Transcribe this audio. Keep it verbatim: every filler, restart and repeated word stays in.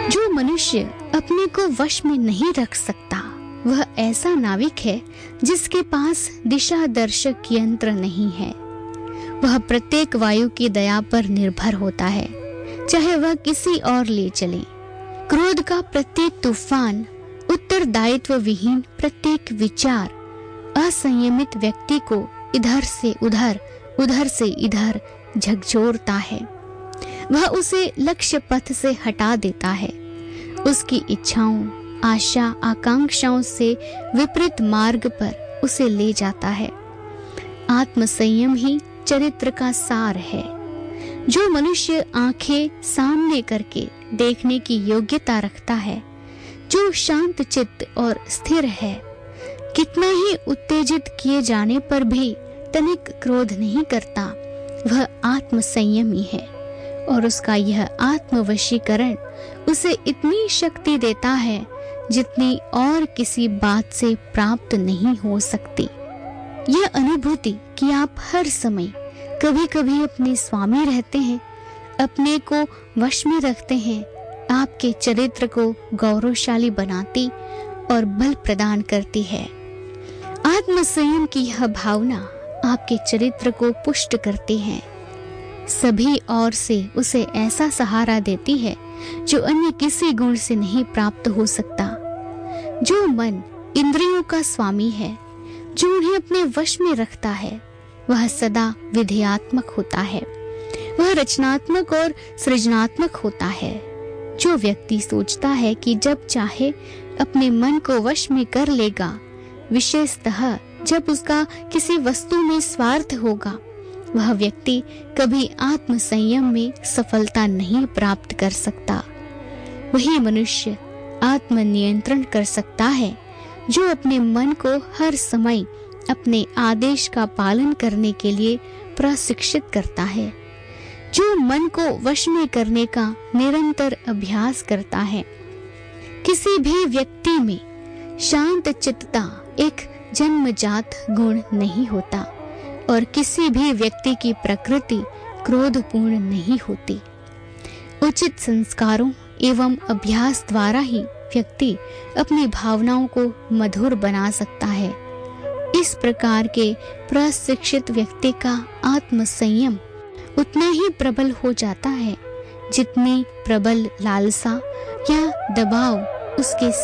जो मनुष्य अपने को वश में नहीं रख सकता वह ऐसा नाविक है जिसके पास दिशा दर्शक यंत्र नहीं है। वह प्रत्येक वायु की दया पर निर्भर होता है, चाहे वह किसी और ले चले। क्रोध का प्रत्येक तूफान, उत्तरदायित्व विहीन प्रत्येक विचार असंयमित व्यक्ति को इधर से उधर, उधर से इधर झकझोरता है। वह उसे लक्ष्य पथ से हटा देता है, उसकी इच्छाओं, आशा, आकांक्षाओं से विपरीत मार्ग पर उसे ले जाता है। आत्मसंयम ही चरित्र का सार है। जो मनुष्य आंखें सामने करके देखने की योग्यता रखता है, जो शांत चित्त और स्थिर है, कितना ही उत्तेजित किए जाने पर भी तनिक क्रोध नहीं करता, वह आत्मसंयमी है। और उसका यह आत्मवशीकरण उसे इतनी शक्ति देता है जितनी और किसी बात से प्राप्त नहीं हो सकती। यह अनुभूति कि आप हर समय कभी कभी अपने स्वामी रहते हैं, अपने को वश में रखते हैं, आपके चरित्र को गौरवशाली बनाती और बल प्रदान करती है। आत्मसंयम की यह भावना आपके चरित्र को पुष्ट करती है, सभी ओर से उसे ऐसा सहारा देती है जो अन्य किसी गुण से नहीं प्राप्त हो सकता। जो मन इंद्रियों का स्वामी है, जो उन्हें अपने वश में रखता है, वह सदा विधेयात्मक होता है, वह रचनात्मक और सृजनात्मक होता है। जो व्यक्ति सोचता है कि जब चाहे अपने मन को वश में कर लेगा, विशेषतः जब उसका किसी वस्तु में स्वार्थ होगा, वह व्यक्ति कभी आत्म संयम में सफलता नहीं प्राप्त कर सकता। वही मनुष्य आत्म नियंत्रण कर सकता है जो अपने मन को हर समय अपने आदेश का पालन करने के लिए प्रशिक्षित करता है, जो मन को वश में करने का निरंतर अभ्यास करता है। किसी भी व्यक्ति में शांत चित्तता एक जन्मजात गुण नहीं होता और किसी भी व्यक्ति की प्रकृति क्रोधपूर्ण नहीं होती। उचित संस्कारों एवं अभ्यास द्वारा ही व्यक्ति अपनी भावनाओं को मधुर बना सकता है। इस प्रकार के प्रशिक्षित व्यक्ति का आत्मसंयम उतना ही प्रबल हो जाता है जितनी प्रबल लालसा या दबाव उसके